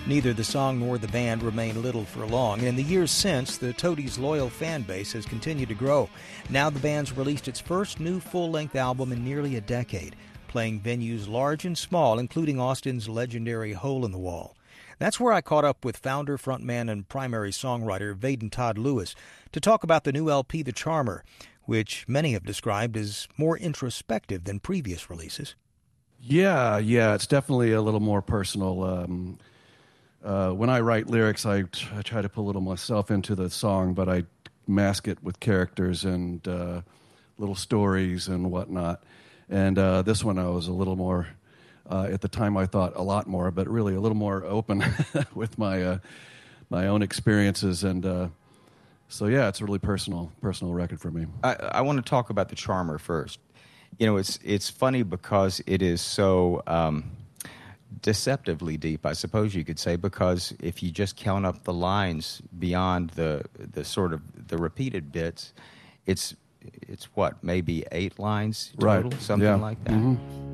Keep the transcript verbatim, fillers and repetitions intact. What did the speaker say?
Neither the song nor the band remained little for long, and in the years since, the Toadies' loyal fan base has continued to grow. Now the band's released its first new full-length album in nearly a decade, playing venues large and small, including Austin's legendary Hole in the Wall. That's where I caught up with founder, frontman, and primary songwriter Vaden Todd Lewis to talk about the new L P, The Charmer, which many have described as more introspective than previous releases. Yeah, yeah, it's definitely a little more personal. Um, uh, when I write lyrics, I, t- I try to put a little myself into the song, but I mask it with characters and uh, little stories and whatnot. And uh, this one I was a little more, uh, at the time I thought a lot more, but really a little more open with my uh, my own experiences. And uh, so, yeah, it's a really personal, personal record for me. I, I want to talk about The Charmer first. You know, it's it's funny because it is so um, deceptively deep, I suppose you could say, because if you just count up the lines beyond the the sort of the repeated bits, it's it's what, maybe eight lines total, right. something yeah. like that. Mm-hmm.